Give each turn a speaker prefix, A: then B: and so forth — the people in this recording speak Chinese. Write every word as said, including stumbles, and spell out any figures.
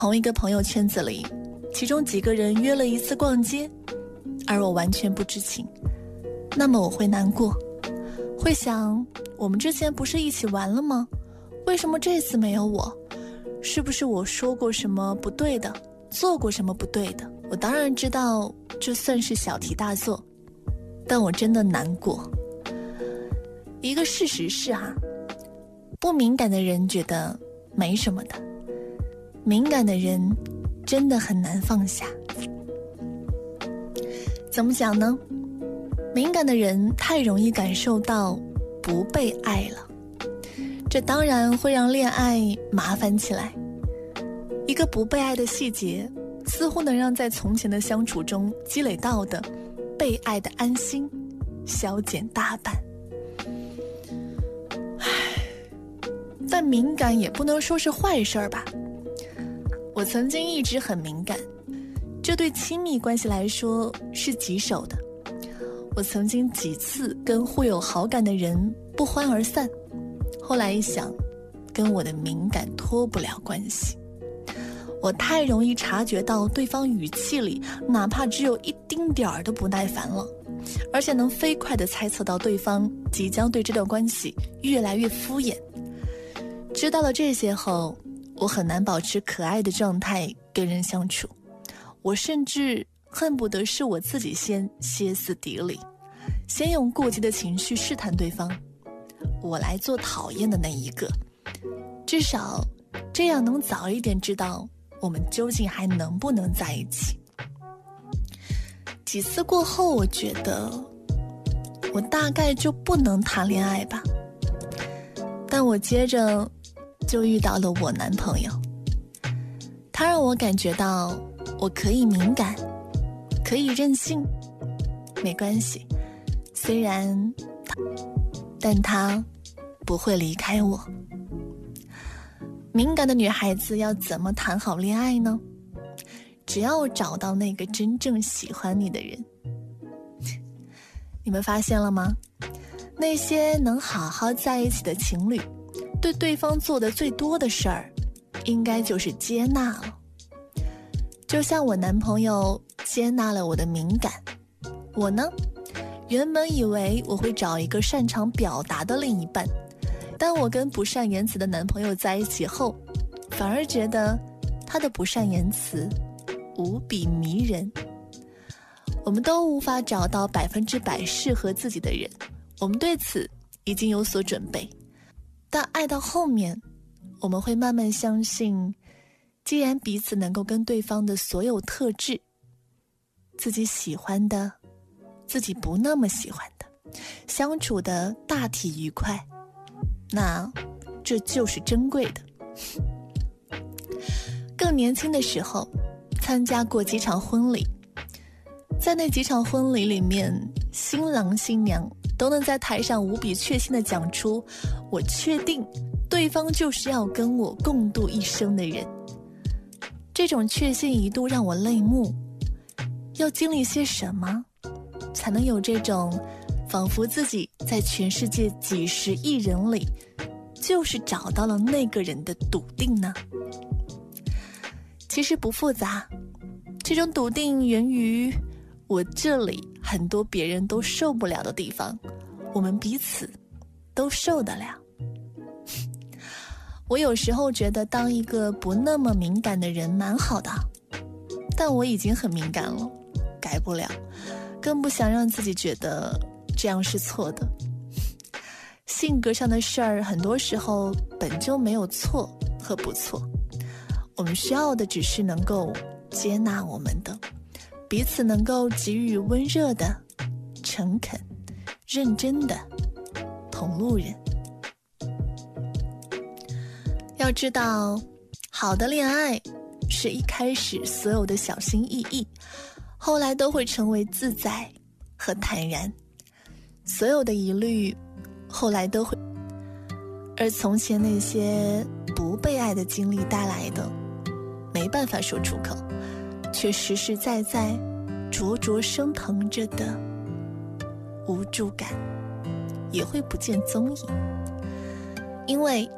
A: 同一个朋友圈子里，其中几个人约了一次逛街，而我完全不知情，那么我会难过，会想，我们之前不是一起玩了吗？为什么这次没有我？是不是我说过什么不对的，做过什么不对的？我当然知道这算是小题大做，但我真的难过。一个事实是啊，不敏感的人觉得没什么的，敏感的人真的很难放下。怎么讲呢？敏感的人太容易感受到不被爱了，这当然会让恋爱麻烦起来。一个不被爱的细节，似乎能让在从前的相处中积累到的被爱的安心消减大半。唉，但敏感也不能说是坏事儿吧。我曾经一直很敏感，这对亲密关系来说是棘手的。我曾经几次跟互有好感的人不欢而散，后来一想，跟我的敏感脱不了关系。我太容易察觉到对方语气里哪怕只有一丁点儿的不耐烦了，而且能飞快地猜测到对方即将对这段关系越来越敷衍。知道了这些后，我很难保持可爱的状态跟人相处，我甚至恨不得是我自己先歇斯底里，先用过激的情绪试探对方，我来做讨厌的那一个，至少这样能早一点知道我们究竟还能不能在一起。几次过后，我觉得我大概就不能谈恋爱吧。但我接着就遇到了我男朋友，他让我感觉到我可以敏感，可以任性，没关系，虽然他，但他不会离开我。敏感的女孩子要怎么谈好恋爱呢？只要找到那个真正喜欢你的人。你们发现了吗？那些能好好在一起的情侣，对对方做的最多的事儿，应该就是接纳了。就像我男朋友接纳了我的敏感，我呢，原本以为我会找一个擅长表达的另一半，但我跟不善言辞的男朋友在一起后，反而觉得他的不善言辞无比迷人。我们都无法找到百分之百适合自己的人，我们对此已经有所准备，但爱到后面，我们会慢慢相信，既然彼此能够跟对方的所有特质，自己喜欢的，自己不那么喜欢的，相处的大体愉快，那这就是珍贵的。更年轻的时候，参加过几场婚礼，在那几场婚礼里面，新郎新娘都能在台上无比确信地讲出，我确定对方就是要跟我共度一生的人。这种确信一度让我泪目，要经历些什么，才能有这种仿佛自己在全世界几十亿人里就是找到了那个人的笃定呢？其实不复杂，这种笃定源于我这里很多别人都受不了的地方，我们彼此都受得了。我有时候觉得当一个不那么敏感的人蛮好的，但我已经很敏感了，改不了，更不想让自己觉得这样是错的。性格上的事儿，很多时候本就没有错和不错，我们需要的只是能够接纳我们的，彼此能够给予温热的、诚恳、认真的同路人。要知道，好的恋爱是一开始所有的小心翼翼，后来都会成为自在和坦然，所有的疑虑后来都会，而从前那些不被爱的经历带来的，没办法说出口，却实实在在灼灼升腾着的无助感，也会不见踪影。因为